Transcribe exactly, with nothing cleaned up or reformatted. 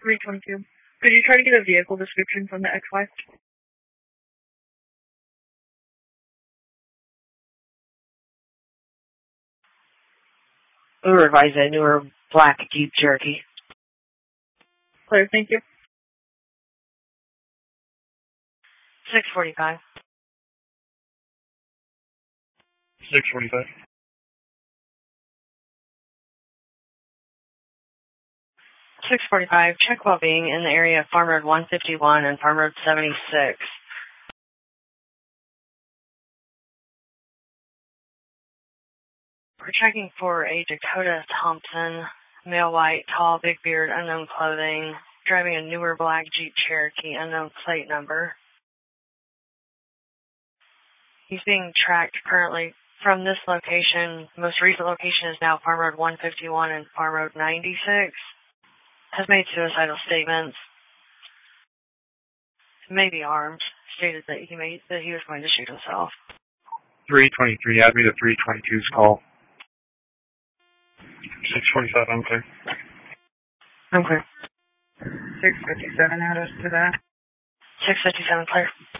three twenty-two. Could you try to get a vehicle description from the X Y? We'll revise a newer black Jeep Cherokee. Clear, thank you. six forty-five. six forty-five. six forty-five. Check well-being in the area of Farm Road one fifty-one and Farm Road seventy-six. We're checking for a Dakota Thompson, male white, tall, big beard, unknown clothing, driving a newer black Jeep Cherokee, unknown plate number. He's being tracked currently from this location. Most recent location is now Farm Road one fifty-one and Farm Road ninety-six. Has made suicidal statements. May be armed. Stated that he made that he was going to shoot himself. three twenty-three. Add me to three twenty-two's call. six forty-five. I'm clear. I'm clear. six fifty-seven. Add us to that. six fifty-seven. Clear.